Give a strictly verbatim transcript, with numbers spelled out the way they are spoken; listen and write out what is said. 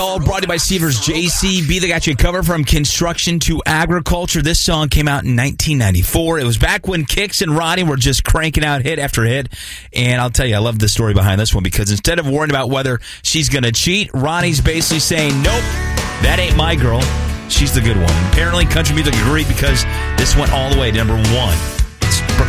All brought to you by Seavers J C B. They got you covered from construction to agriculture. This song came out in nineteen ninety-four. It was back when Kix and Ronnie were just cranking out hit after hit. And I'll tell you, I love the story behind this one because instead of worrying about whether she's going to cheat, Ronnie's basically saying, nope, that ain't my girl. She's the good one. Apparently, country music agreed because this went all the way to number one.